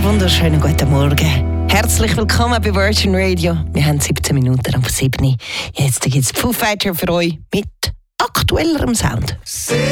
wunderschönen guten Morgen. Herzlich willkommen bei Virgin Radio. Wir haben 17 Minuten ab 7 Uhr. Jetzt gibt es Foo Fighter für euch mit aktuellerem Sound.